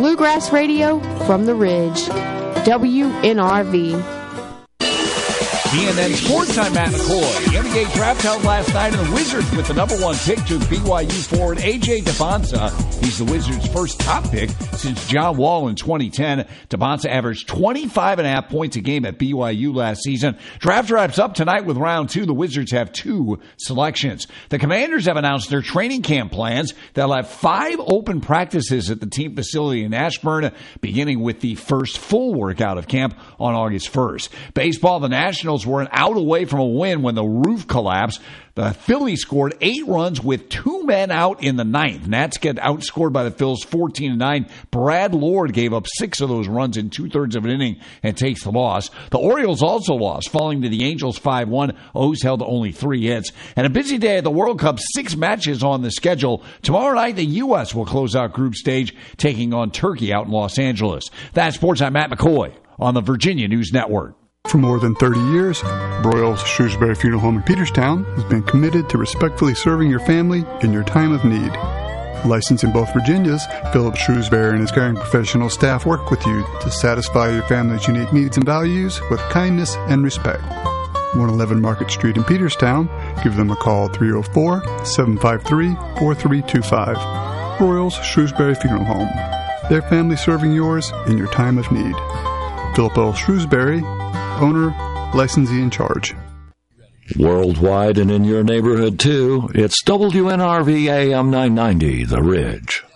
Bluegrass Radio from the Ridge. WNRV. CNN Sports Time, Matt McCoy. The NBA draft held last night, and the Wizards with the number one pick to BYU forward A.J. Dybantsa. He's the Wizards' first top pick since John Wall in 2010. Dybantsa averaged 25.5 points a game at BYU last season. Draft wraps up tonight with round 2. The Wizards have 2 selections. The Commanders have announced their training camp plans. They'll have 5 open practices at the team facility in Ashburn, beginning with the first full workout of camp on August 1st. Baseball, the Nationals were an out away from a win when the roof collapsed. The Phillies scored 8 runs with 2 men out in the 9th. Nats get outscored by the Phils 14-9. Brad Lord gave up 6 of those runs in 2/3 of an inning and takes the loss. The Orioles also lost, falling to the Angels 5-1. O's held only 3 hits. And a busy day at the World Cup, 6 matches on the schedule. Tomorrow night, the U.S. will close out group stage, taking on Turkey out in Los Angeles. That's Sports. I'm Matt McCoy on the Virginia News Network. For more than 30 years, Broyles Shrewsbury Funeral Home in Peterstown has been committed to respectfully serving your family in your time of need. Licensed in both Virginias, Philip Shrewsbury and his caring professional staff work with you to satisfy your family's unique needs and values with kindness and respect. 111 Market Street in Peterstown. Give them a call at 304-753-4325. Broyles Shrewsbury Funeral Home. Their family serving yours in your time of need. Philip L. Shrewsbury, owner, licensee in charge. Worldwide and in your neighborhood, too, it's WNRV AM 990, The Ridge.